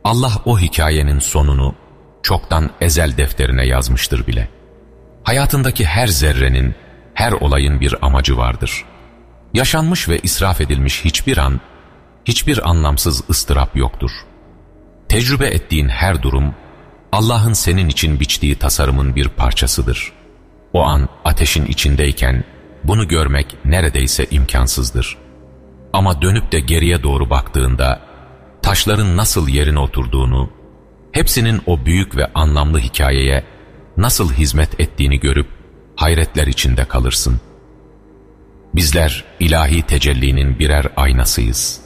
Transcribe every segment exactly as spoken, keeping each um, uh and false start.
Allah o hikayenin sonunu çoktan ezel defterine yazmıştır bile. Hayatındaki her zerrenin, her olayın bir amacı vardır. Yaşanmış ve israf edilmiş hiçbir an, hiçbir anlamsız ıstırap yoktur. Tecrübe ettiğin her durum, Allah'ın senin için biçtiği tasarımın bir parçasıdır. O an ateşin içindeyken bunu görmek neredeyse imkansızdır. Ama dönüp de geriye doğru baktığında, taşların nasıl yerine oturduğunu, hepsinin o büyük ve anlamlı hikayeye nasıl hizmet ettiğini görüp hayretler içinde kalırsın. Bizler ilahi tecellinin birer aynasıyız.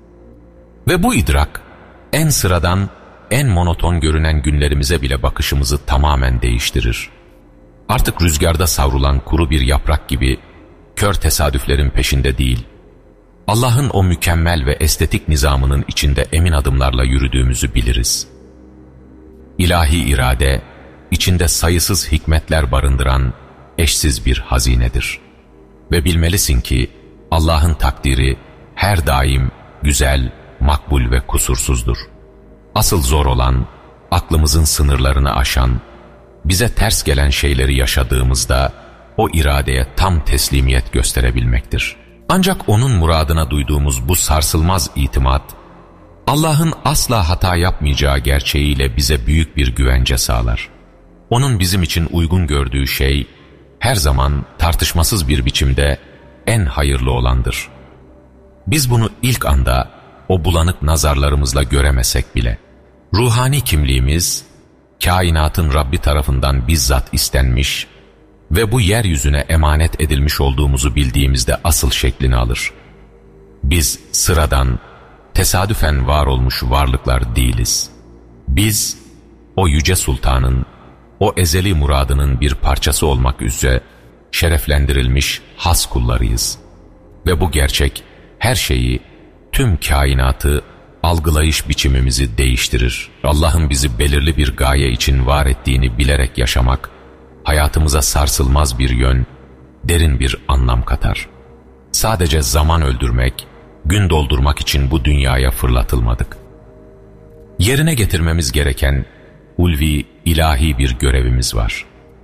Ve bu idrak, en sıradan, en monoton görünen günlerimize bile bakışımızı tamamen değiştirir. Artık rüzgarda savrulan kuru bir yaprak gibi kör tesadüflerin peşinde değil, Allah'ın o mükemmel ve estetik nizamının içinde emin adımlarla yürüdüğümüzü biliriz. İlahi irade, içinde sayısız hikmetler barındıran eşsiz bir hazinedir. Ve bilmelisin ki Allah'ın takdiri her daim güzel, makbul ve kusursuzdur. Asıl zor olan, aklımızın sınırlarını aşan, bize ters gelen şeyleri yaşadığımızda o iradeye tam teslimiyet gösterebilmektir. Ancak onun muradına duyduğumuz bu sarsılmaz itimat, Allah'ın asla hata yapmayacağı gerçeğiyle bize büyük bir güvence sağlar. Onun bizim için uygun gördüğü şey, her zaman tartışmasız bir biçimde en hayırlı olandır. Biz bunu ilk anda o bulanık nazarlarımızla göremesek bile, ruhani kimliğimiz, kainatın Rabbi tarafından bizzat istenmiş ve bu yeryüzüne emanet edilmiş olduğumuzu bildiğimizde asıl şeklini alır. Biz sıradan, tesadüfen var olmuş varlıklar değiliz. Biz, o yüce sultanın, o ezeli muradının bir parçası olmak üzere şereflendirilmiş has kullarıyız. Ve bu gerçek her şeyi, tüm kainatı, algılayış biçimimizi değiştirir. Allah'ın bizi belirli bir gaye için var ettiğini bilerek yaşamak, hayatımıza sarsılmaz bir yön, derin bir anlam katar. Sadece zaman öldürmek, gün doldurmak için bu dünyaya fırlatılmadık. Yerine getirmemiz gereken ulvi, ilahi bir görevimiz var.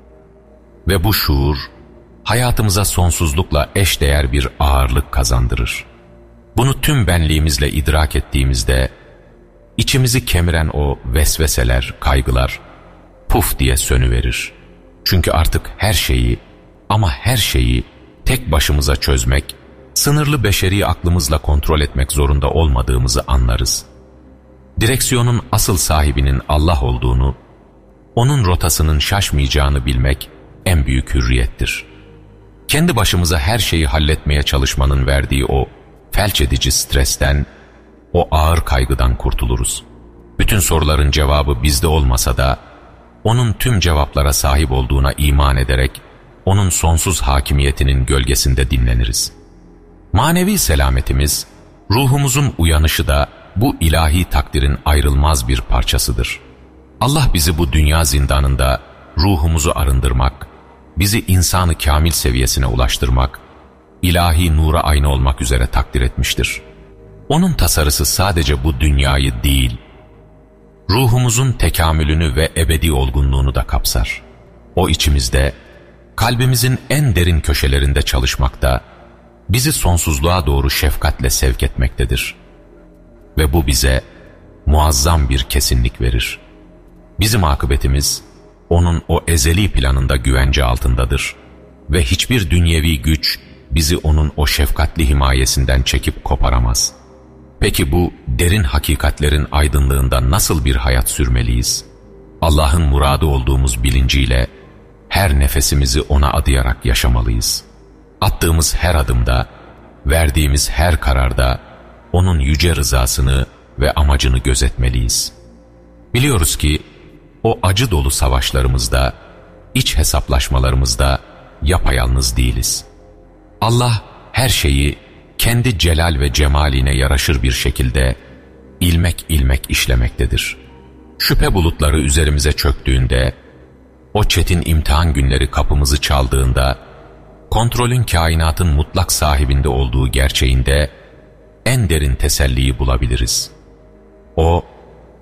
Ve bu şuur, hayatımıza sonsuzlukla eşdeğer bir ağırlık kazandırır. Bunu tüm benliğimizle idrak ettiğimizde, içimizi kemiren o vesveseler, kaygılar, puf diye sönüverir. Çünkü artık her şeyi, ama her şeyi tek başımıza çözmek, sınırlı beşeri aklımızla kontrol etmek zorunda olmadığımızı anlarız. Direksiyonun asıl sahibinin Allah olduğunu, onun rotasının şaşmayacağını bilmek en büyük hürriyettir. Kendi başımıza her şeyi halletmeye çalışmanın verdiği o felç edici stresten, o ağır kaygıdan kurtuluruz. Bütün soruların cevabı bizde olmasa da, onun tüm cevaplara sahip olduğuna iman ederek, onun sonsuz hakimiyetinin gölgesinde dinleniriz. Manevi selametimiz, ruhumuzun uyanışı da bu ilahi takdirin ayrılmaz bir parçasıdır. Allah bizi bu dünya zindanında ruhumuzu arındırmak, bizi insanı kamil seviyesine ulaştırmak, ilahi nura ayna olmak üzere takdir etmiştir. Onun tasarısı sadece bu dünyayı değil, ruhumuzun tekamülünü ve ebedi olgunluğunu da kapsar. O içimizde, kalbimizin en derin köşelerinde çalışmakta, bizi sonsuzluğa doğru şefkatle sevk etmektedir. Ve bu bize muazzam bir kesinlik verir. Bizim akıbetimiz, onun o ezeli planında güvence altındadır ve hiçbir dünyevi güç bizi onun o şefkatli himayesinden çekip koparamaz. Peki bu derin hakikatlerin aydınlığında nasıl bir hayat sürmeliyiz? Allah'ın muradı olduğumuz bilinciyle her nefesimizi ona adayarak yaşamalıyız. Attığımız her adımda, verdiğimiz her kararda onun yüce rızasını ve amacını gözetmeliyiz. Biliyoruz ki o acı dolu savaşlarımızda, iç hesaplaşmalarımızda yapayalnız değiliz. Allah her şeyi kendi celal ve cemaline yaraşır bir şekilde ilmek ilmek işlemektedir. Şüphe bulutları üzerimize çöktüğünde, o çetin imtihan günleri kapımızı çaldığında, kontrolün kainatın mutlak sahibinde olduğu gerçeğinde en derin teselliyi bulabiliriz. O,